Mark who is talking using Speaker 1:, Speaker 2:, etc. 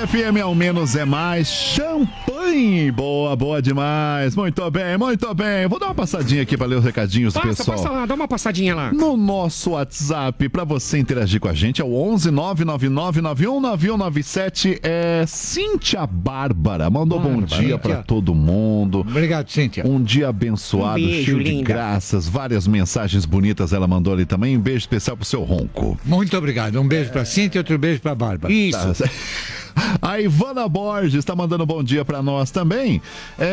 Speaker 1: FM, ao menos é mais. Champanhe, boa demais. Muito bem. Vou dar uma passadinha aqui para ler os recadinhos do pessoal.
Speaker 2: Passa lá, dá uma passadinha lá.
Speaker 1: No nosso WhatsApp, para você interagir com a gente, é o 11 999919197. É Cíntia Bárbara. Mandou bom dia para todo mundo.
Speaker 3: Obrigado, Cíntia.
Speaker 1: Um dia abençoado,
Speaker 2: beijo,
Speaker 1: cheio de
Speaker 2: linda.
Speaker 1: graças. Várias mensagens bonitas ela mandou ali também. Um beijo especial pro seu Ronco.
Speaker 3: Muito obrigado. Um beijo pra Cíntia e outro beijo pra Bárbara.
Speaker 2: Isso.
Speaker 1: A Ivana Borges está mandando bom dia para nós também.